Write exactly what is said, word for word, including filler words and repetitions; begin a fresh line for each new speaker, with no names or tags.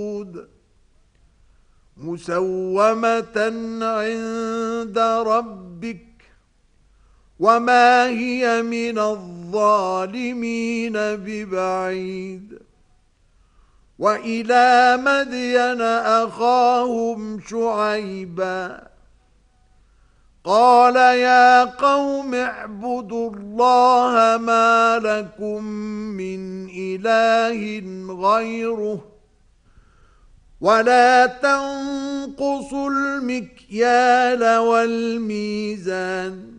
مسومة عند ربك وما هي من الظالمين ببعيد. وإلى مدين أخاهم شعيبا قال يا قوم اعبدوا الله ما لكم من إله غيره ولا تنقصوا المكيال والميزان